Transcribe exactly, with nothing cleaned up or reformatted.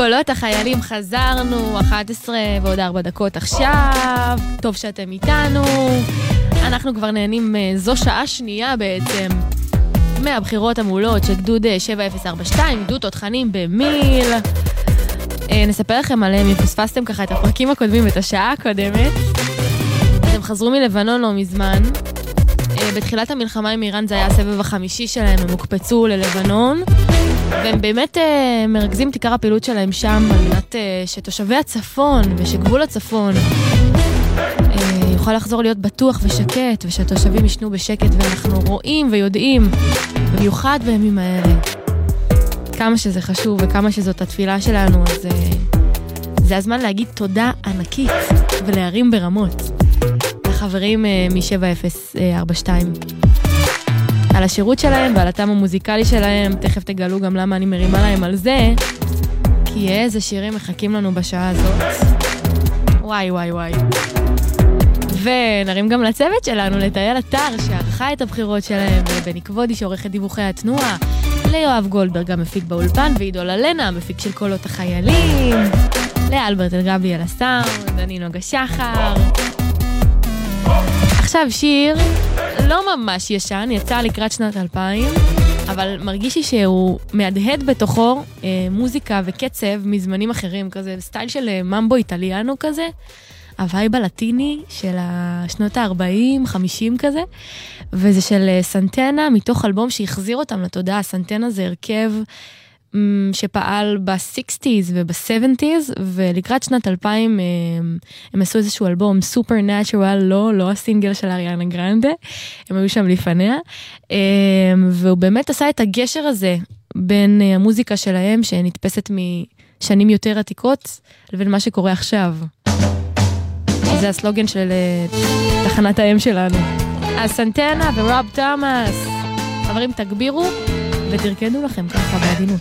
קולות החיילים חזרנו, אחת עשרה ועוד ארבע דקות עכשיו, טוב שאתם איתנו, אנחנו כבר נהנים, זו שעה שנייה בעצם, מהבחירות המעולות של גדוד שבע אפס ארבע שתיים, גדוד תותחנים במיל, נספר לכם עליהם אם פספסתם ככה את הפרקים הקודמים ואת השעה הקודמת, אז הם חזרו מלבנון לא מזמן, בתחילת המלחמה עם איראן זה היה הסבב החמישי שלהם, הם הוקפצו ללבנון, והם באמת uh, מרכזים את עיקר הפעילות שלהם שם, על מנת uh, שתושבי הצפון ושגבול הצפון uh, יוכל לחזור להיות בטוח ושקט, ושהתושבים ישנו בשקט, ואנחנו רואים ויודעים, במיוחד בימים האלה, כמה שזה חשוב וכמה שזאת התפילה שלנו, אז uh, זה הזמן להגיד תודה ענקית ולהרים ברמות לחברים uh, מ-שבע אפס ארבע שתיים. על השירות שלהם ועל הטעם המוזיקלי שלהם, תכף תגלו גם למה אני מרימה להם על זה, כי איזה שירים מחכים לנו בשעה הזאת. וואי וואי וואי. ונרים גם לצוות שלנו, לטייל אתר שערכה את הבחירות שלהם, לבני כבודי שעורך את דיווחי התנועה, ליואב גולדברג המפיק באולפן, ועידו ללנה המפיק של קולות החיילים, לאלברט אלגבי על הסאונד, אני נוגה שחר. עכשיו שיר לא ממש ישן, יצא לקראת שנת אלפיים, אבל מרגיש לי שהוא מהדהד בתוכו אה, מוזיקה וקצב מזמנים אחרים, כזה סטייל של אה, ממבו איטליאנו כזה, הווייב הלטיני של השנות ה-ארבעים, חמישים כזה, וזה של אה, סנטנה מתוך אלבום שהחזיר אותם לתודעה. סנטנה זה הרכב שפעל ב-שישים וב-שבעים, ולקראת שנת אלפיים הם עשו איזשהו אלבום, Supernatural, לא, לא הסינגל של אריאנה גרנדה, הם היו שם לפניה, והוא באמת עשה את הגשר הזה בין המוזיקה שלהם, שנתפסת משנים יותר עתיקות, לבין מה שקורה עכשיו. זה הסלוגן של תחנת האם שלנו. אז סנטנה ורוב תומאס, חברים, תגבירו ותרקדו לכם ככה בעדינות.